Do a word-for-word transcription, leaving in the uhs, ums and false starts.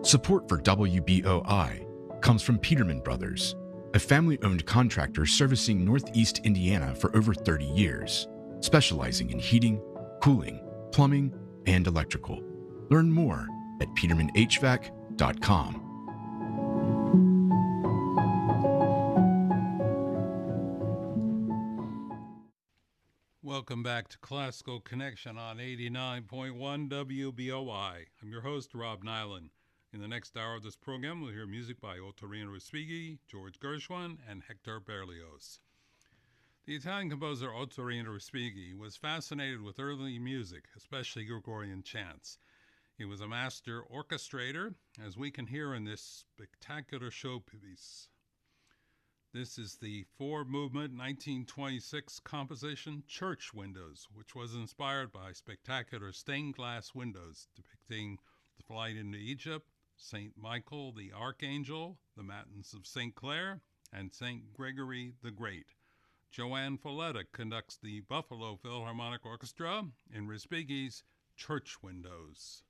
Support for W B O I comes from Peterman Brothers, a family-owned contractor servicing Northeast Indiana for over thirty years, specializing in heating, cooling, plumbing, and electrical. Learn more at peterman h v a c dot com. Welcome back to Classical Connection on eighty-nine point one W B O I. I'm your host, Rob Nyland. In the next hour of this program, we'll hear music by Ottorino Respighi, George Gershwin, and Hector Berlioz. The Italian composer Ottorino Respighi was fascinated with early music, especially Gregorian chants. He was a master orchestrator, as we can hear in this spectacular showpiece. This is the four-movement nineteen twenty-six composition Church Windows, which was inspired by spectacular stained glass windows depicting the flight into Egypt, Saint Michael the Archangel, the Matins of Saint Clair, and Saint Gregory the Great. Joanne Folletta conducts the Buffalo Philharmonic Orchestra in Respighi's Church Windows.